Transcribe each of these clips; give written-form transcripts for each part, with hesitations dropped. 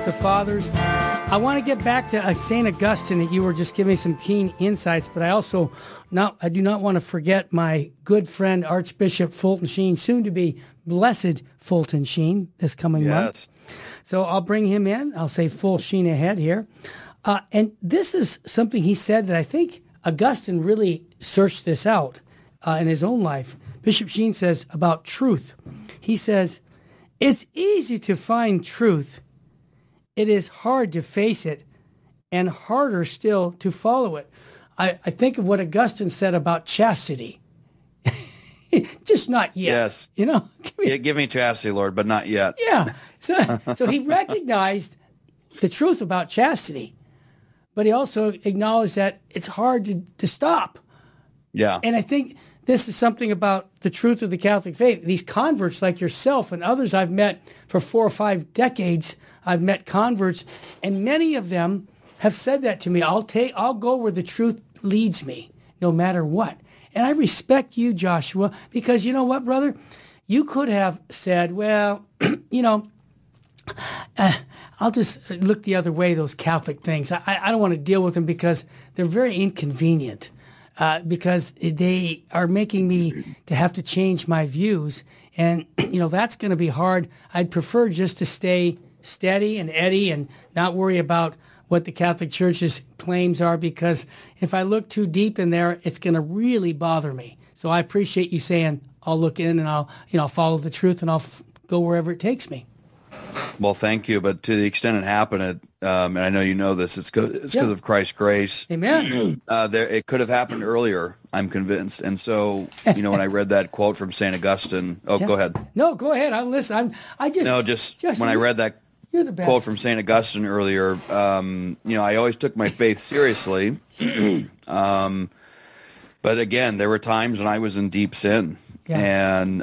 the fathers. I want to get back to St. Augustine that you were just giving some keen insights, but I do not want to forget my good friend Archbishop Fulton Sheen, soon to be Blessed Fulton Sheen this coming month. So I'll bring him in. I'll say full Sheen ahead here. And this is something he said that I think Augustine really searched this out in his own life. Bishop Sheen says about truth. He says, it's easy to find truth. It is hard to face it and harder still to follow it. I think of what Augustine said about chastity. Just not yet. Yes. You know? Give me chastity, Lord, but not yet. Yeah. So he recognized the truth about chastity, but he also acknowledged that it's hard to stop. Yeah. And I think this is something about the truth of the Catholic faith. These converts like yourself and others I've met for 4 or 5 decades, I've met converts, and many of them have said that to me. I'll go where the truth leads me, no matter what. And I respect you, Joshua, because you know what, brother? You could have said, well, I'll just look the other way, those Catholic things. I don't want to deal with them because they're very inconvenient, because they are making me to have to change my views. And, that's going to be hard. I'd prefer just to stay steady and eddy and not worry about what the Catholic Church's claims are, because if I look too deep in there, it's going to really bother me. So I appreciate you saying I'll look in and I'll follow the truth and I'll go wherever it takes me. Well, thank you. But to the extent it happened, and I know you know this, it's because of Christ's grace. Amen. It could have happened earlier, I'm convinced. And so, when I read that quote from St. Augustine, go ahead. No, go ahead. I'll listen. When I read that quote from St. Augustine earlier, I always took my faith seriously. But again, there were times when I was in deep sin. Yeah. And,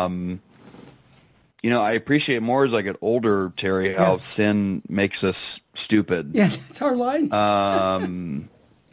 I appreciate more as I get older, Terry, how sin makes us stupid. Yeah, it's our line. And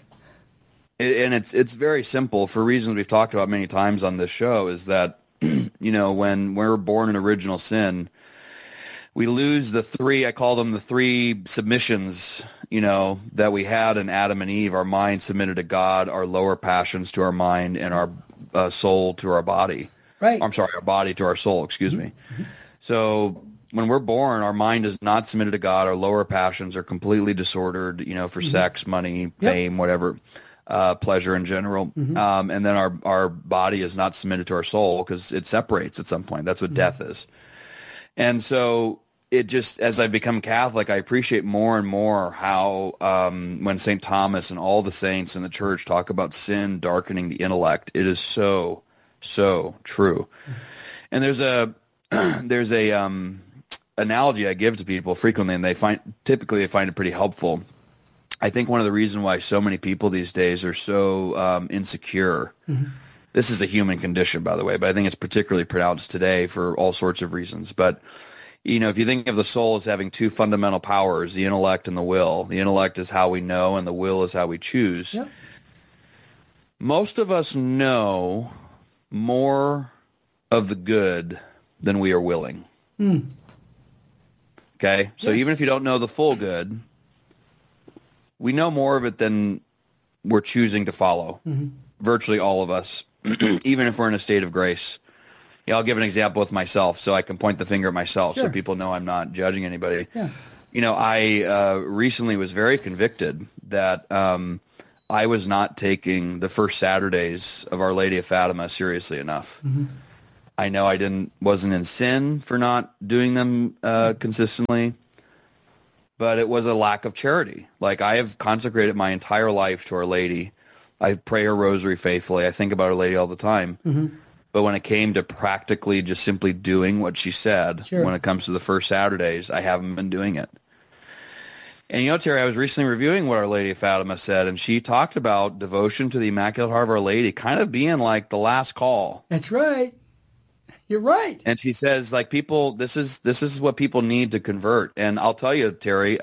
it's very simple for reasons we've talked about many times on this show, is that, when we're born in original sin, we lose I call them the 3 submissions, that we had in Adam and Eve. Our mind submitted to God, our lower passions to our mind, and our soul to our body. Right. I'm sorry, our body to our soul, excuse me. So when we're born, our mind is not submitted to God. Our lower passions are completely disordered, for sex, money, fame, whatever, pleasure in general. And then our body is not submitted to our soul because it separates at some point. That's what death is. And so it just, as I've become Catholic, I appreciate more and more how when St. Thomas and all the saints in the church talk about sin darkening the intellect, it is so, so true. And there's a analogy I give to people frequently, and they find it pretty helpful. I think one of the reasons why so many people these days are so insecure, this is a human condition, by the way, but I think it's particularly pronounced today for all sorts of reasons. But, if you think of the soul as having 2 fundamental powers, the intellect and the will, the intellect is how we know and the will is how we choose. Yep. Most of us know more of the good than we are willing. Okay? So even if you don't know the full good, we know more of it than we're choosing to follow. Virtually all of us, even if we're in a state of grace. Yeah, I'll give an example with myself so I can point the finger at myself so people know I'm not judging anybody. Yeah. I recently was very convicted that I was not taking the first Saturdays of Our Lady of Fatima seriously enough. I know I wasn't in sin for not doing them consistently, but it was a lack of charity. Like, I have consecrated my entire life to Our Lady. I pray her rosary faithfully. I think about Our Lady all the time. But when it came to practically just simply doing what she said, when it comes to the first Saturdays, I haven't been doing it. And Terry, I was recently reviewing what Our Lady of Fatima said, and she talked about devotion to the Immaculate Heart of Our Lady kind of being like the last call. That's right. You're right. And she says, like, people, this is what people need to convert. And I'll tell you, Terry,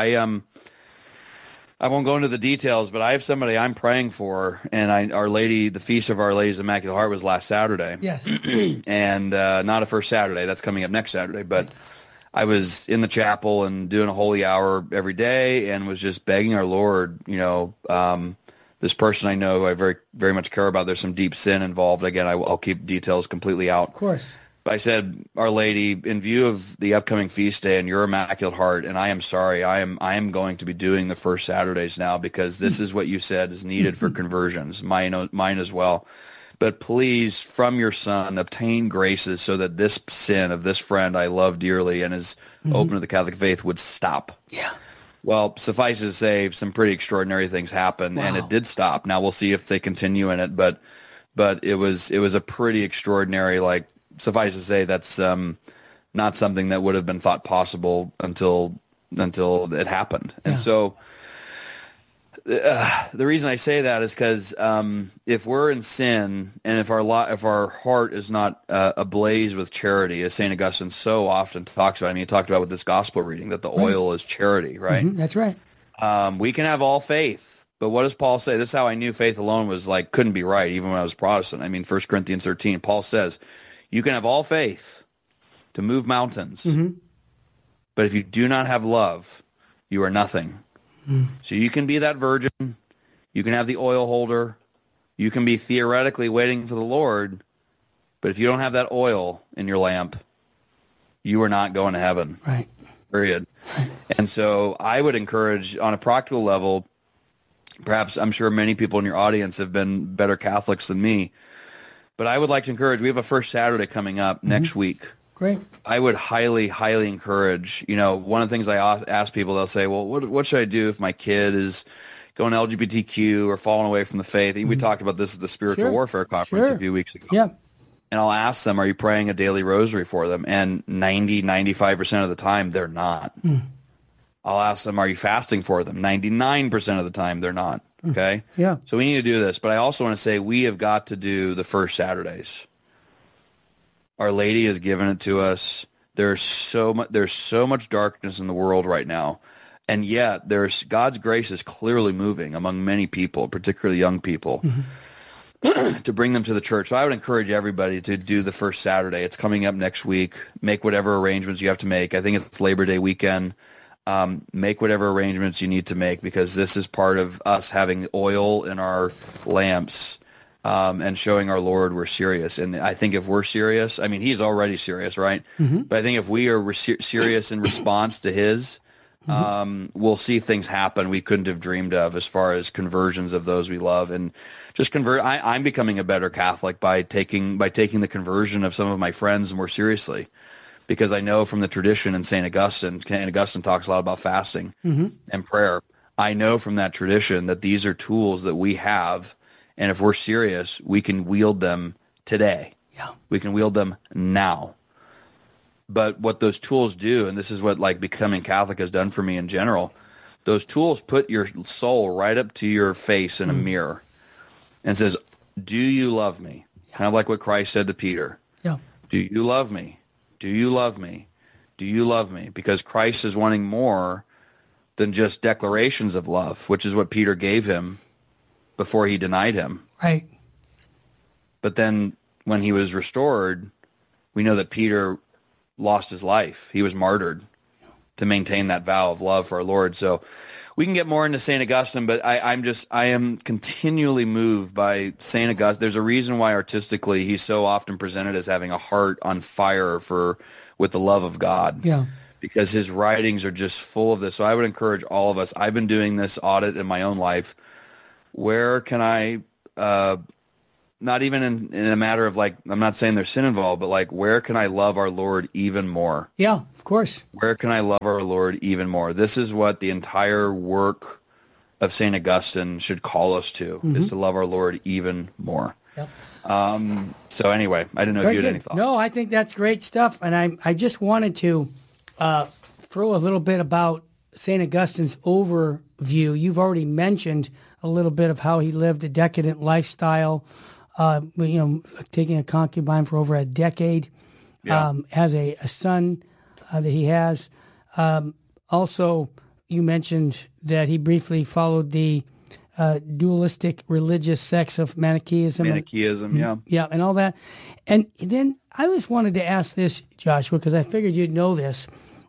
I won't go into the details, but I have somebody I'm praying for, and Our Lady, the Feast of Our Lady's Immaculate Heart was last Saturday. Yes. And not a first Saturday. That's coming up next Saturday. But I was in the chapel and doing a holy hour every day and was just begging our Lord, this person I know I very, very much care about, there's some deep sin involved. Again, I'll keep details completely out. Of course. But I said, Our Lady, in view of the upcoming feast day and your Immaculate Heart, and I am sorry, I am going to be doing the first Saturdays now because this is what you said is needed for conversions, mine as well. But please, from your Son, obtain graces so that this sin of this friend I love dearly and is open to the Catholic faith would stop. Yeah. Well, suffice it to say, some pretty extraordinary things happened, and it did stop. Now we'll see if they continue in it, but it was a pretty extraordinary, suffice to say, that's not something that would have been thought possible until it happened. And so the reason I say that is because if we're in sin and if our heart is not ablaze with charity, as St. Augustine so often talks about, he talked about with this gospel reading that the oil is charity, right? Mm-hmm, that's right. We can have all faith, but what does Paul say? This is how I knew faith alone was couldn't be right, even when I was Protestant. 1 Corinthians 13, Paul says, you can have all faith to move mountains, but if you do not have love, you are nothing. So you can be that virgin, you can have the oil holder, you can be theoretically waiting for the Lord, but if you don't have that oil in your lamp, you are not going to heaven. Right. Period. Right. And so I would encourage, on a practical level, perhaps I'm sure many people in your audience have been better Catholics than me, but I would like to encourage, we have a first Saturday coming up next week. Great. I would highly, highly encourage, one of the things I ask people, they'll say, well, what should I do if my kid is going LGBTQ or falling away from the faith? We talked about this at the Spiritual Warfare Conference a few weeks ago. Yeah. And I'll ask them, are you praying a daily rosary for them? And 95% of the time, they're not. I'll ask them, are you fasting for them? 99% of the time, they're not. Okay? Yeah. So we need to do this. But I also want to say we have got to do the first Saturdays. Our Lady has given it to us. There's so much darkness in the world right now, and yet God's grace is clearly moving among many people, particularly young people, to bring them to the church. So I would encourage everybody to do the first Saturday. It's coming up next week. Make whatever arrangements you have to make. I think it's Labor Day weekend. Make whatever arrangements you need to make, because this is part of us having oil in our lamps. And showing our Lord we're serious. And I think if we're serious, he's already serious, right? But I think if we are serious in response to his, we'll see things happen we couldn't have dreamed of as far as conversions of those we love. And just convert. I'm becoming a better Catholic by taking the conversion of some of my friends more seriously, because I know from the tradition in St. Augustine talks a lot about fasting and prayer. I know from that tradition that these are tools that we have. And if we're serious, we can wield them today. Yeah. We can wield them now. But what those tools do, and this is what becoming Catholic has done for me in general, those tools put your soul right up to your face in a mirror and says, do you love me? Yeah. Kind of like what Christ said to Peter. Yeah. Do you love me? Do you love me? Do you love me? Because Christ is wanting more than just declarations of love, which is what Peter gave him before he denied him. Right. But then when he was restored, we know that Peter lost his life. He was martyred to maintain that vow of love for our Lord. So we can get more into St. Augustine, but I am continually moved by St. Augustine. There's a reason why artistically he's so often presented as having a heart on fire with the love of God. Yeah. Because his writings are just full of this. So I would encourage all of us. I've been doing this audit in my own life. Where can I, not even in a matter of I'm not saying there's sin involved, but where can I love our Lord even more? Yeah, of course. Where can I love our Lord even more? This is what the entire work of St. Augustine should call us to, is to love our Lord even more. Yep. So anyway, I didn't know if you had any thoughts. No, I think that's great stuff. And I just wanted to throw a little bit about St. Augustine's overview. You've already mentioned a little bit of how he lived a decadent lifestyle, taking a concubine for over a decade, has a son that he has. Also, you mentioned that he briefly followed the dualistic religious sects of Manichaeism. Yeah, and all that. And then I just wanted to ask this, Joshua, because I figured you'd know this.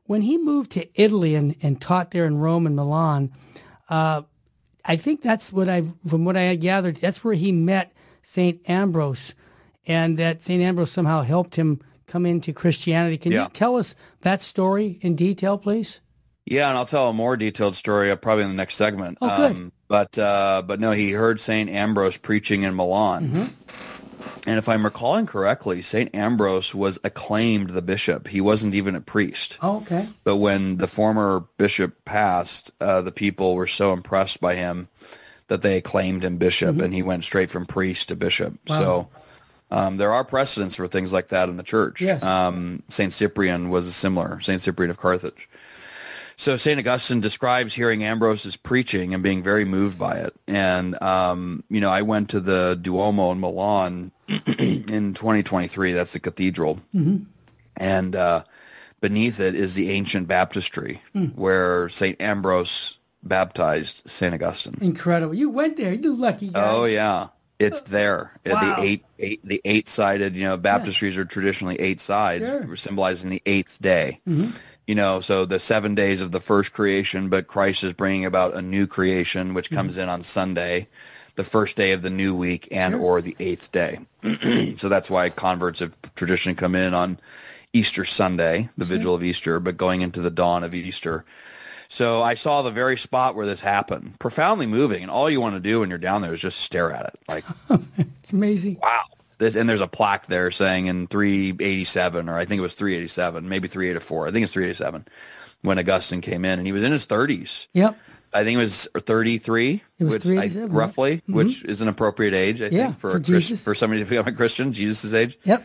when he moved to Italy and taught there in Rome and Milan, I think that's from what I gathered, that's where he met St. Ambrose, and that St. Ambrose somehow helped him come into Christianity. Can you tell us that story in detail, please? Yeah, and I'll tell a more detailed story probably in the next segment. Oh, good. But no, he heard St. Ambrose preaching in Milan. Mm-hmm. And if I'm recalling correctly, St. Ambrose was acclaimed the bishop. He wasn't even a priest. Oh, okay. But when the former bishop passed, the people were so impressed by him that they acclaimed him bishop, and he went straight from priest to bishop. Wow. So there are precedents for things like that in the church. Yes. St. Cyprian was similar, St. Cyprian of Carthage. So St. Augustine describes hearing Ambrose's preaching and being very moved by it. And, I went to the Duomo in Milan in 2023. That's the cathedral. Mm-hmm. And beneath it is the ancient baptistry where St. Ambrose baptized St. Augustine. Incredible. You went there. You lucky guy. Oh, yeah. It's there. Wow. The eight-sided, baptistries are traditionally 8 sides, symbolizing the 8th day. Mm-hmm. So the 7 days of the first creation, but Christ is bringing about a new creation, which comes in on Sunday, the first day of the new week, and or the 8th day. So that's why converts have traditionally come in on Easter Sunday, the vigil of Easter, but going into the dawn of Easter. So I saw the very spot where this happened. Profoundly moving, and all you want to do when you're down there is just stare at it. Like, it's amazing. Wow. And there's a plaque there saying in 387, or I think it was 387, maybe 384. I think it's 387 when Augustine came in, and he was in his 30s. Yep. I think it was 33, roughly, which is an appropriate age, I think, for somebody to become a Christian, Jesus' age. Yep.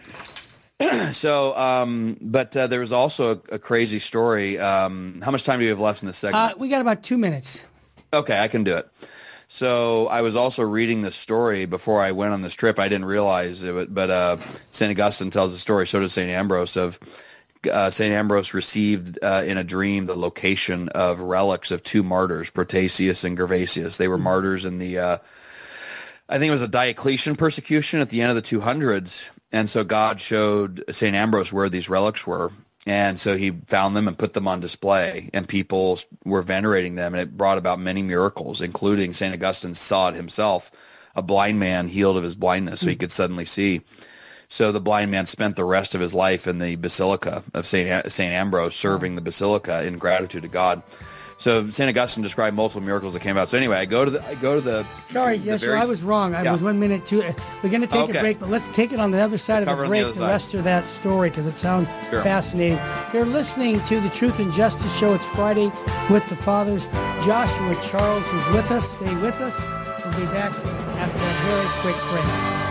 So, but there was also a crazy story. How much time do you have left in this segment? We got about 2 minutes. Okay, I can do it. So I was also reading this story before I went on this trip. I didn't realize it, but St. Augustine tells the story, so does St. Ambrose, of St. Ambrose received in a dream the location of relics of 2 martyrs, Protasius and Gervasius. They were martyrs in the, I think it was a Diocletian persecution at the end of the 200s. And so God showed St. Ambrose where these relics were. And so he found them and put them on display, and people were venerating them, and it brought about many miracles, including St. Augustine saw it himself, a blind man healed of his blindness so he could suddenly see. So the blind man spent the rest of his life in the Basilica of St. Ambrose, serving the Basilica in gratitude to God. So St. Augustine described multiple miracles that came out. So anyway, I go to the. Sorry, I was wrong. I was 1 minute too. We're going to take a break, but let's take it on the other side of the break. The rest of that story, because it sounds fascinating. You're listening to the Truth and Justice Show. It's Friday with the Fathers. Joshua Charles is with us. Stay with us. We'll be back after a very quick break.